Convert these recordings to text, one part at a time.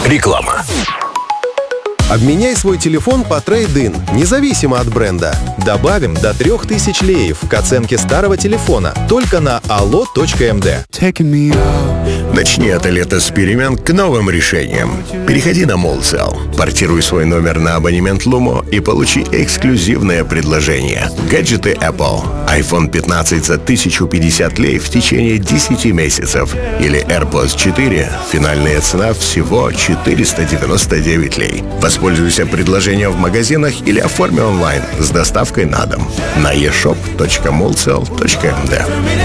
Реклама. Обменяй свой телефон по трейд-ин, независимо от бренда. Добавим до 3000 леев к оценке старого телефона только на allo.md. Начни это лето с перемен к новым решениям. Переходи на Молцел, портируй свой номер на абонемент Lumo и получи эксклюзивное предложение. Гаджеты Apple, iPhone 15 за 1050 лей в течение 10 месяцев или AirPods 4, финальная цена всего 499 лей. Воспользуйся предложением в магазинах или оформи онлайн с доставкой на дом на eshop.molcel.md.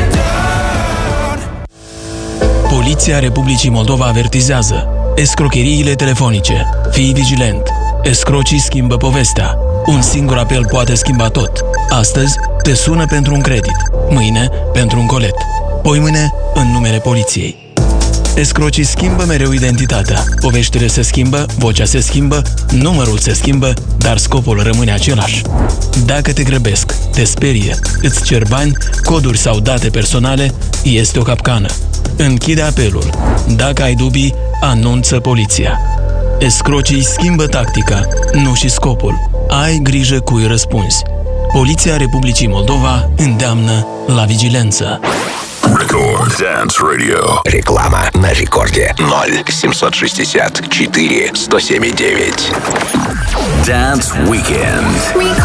Poliția Republicii Moldova avertizează: escrocheriile telefonice. Fii vigilent. Escrocii schimbă povestea. Un singur apel poate schimba tot. Astăzi te sună pentru un credit, mâine pentru un colet, poimâine în numele poliției. Escrocii schimbă mereu identitatea. Poveștile se schimbă, vocea se schimbă, numărul se schimbă, dar scopul rămâne același. Dacă te grăbesc, te sperie, îți cer bani, coduri sau date personale, este o capcană. Închide apelul. Dacă ai dubii, anunță poliția. Escrocii schimbă tactica, nu și scopul. Ai grijă cui răspunzi. Poliția Republicii Moldova îndeamnă la vigilență. Рекорд Dance Radio. Реклама на рекорде 0764 107,9. Dance Weekend.